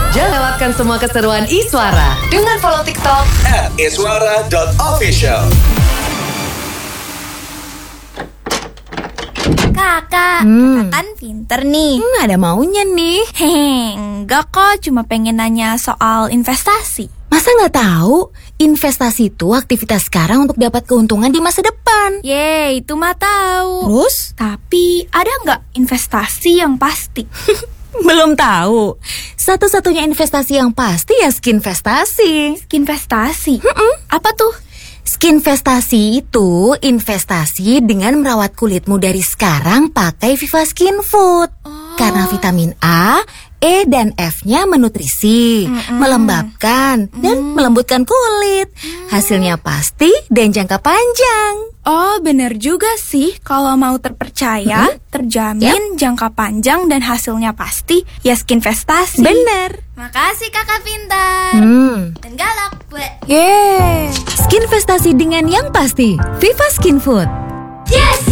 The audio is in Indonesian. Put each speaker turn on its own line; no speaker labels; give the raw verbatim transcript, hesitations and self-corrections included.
Jangan lewatkan semua keseruan Iswara dengan follow TikTok
at iswara dot official.
Kakak,
Hmm.
kakak kan pinter nih.
Hmm, ada maunya nih.
Hehe, enggak kok, cuma pengen nanya soal investasi.
Masa nggak tahu? Investasi itu aktivitas sekarang untuk dapat keuntungan di masa depan.
Yeay, itu mah tahu.
Terus?
Tapi ada nggak investasi yang pasti?
Belum tahu. Satu-satunya investasi yang pasti ya skinvestasi.
Investasi?
Mm-mm.
Apa tuh?
Skinvestasi itu investasi dengan merawat kulitmu dari sekarang pakai Viva Skin Food. Karena vitamin A, E dan F-nya menutrisi,
Mm-mm.
melembabkan, dan melembutkan kulit. Hasilnya pasti dan jangka panjang.
Oh, bener juga sih. Kalau mau terpercaya, terjamin jangka panjang dan hasilnya pasti, ya skinvestasi.
Bener.
Makasih kakak pintar.
Hmm.
Dan galak, gue.
Yeay. Skinvestasi dengan yang pasti. Viva Skin Food.
Yes!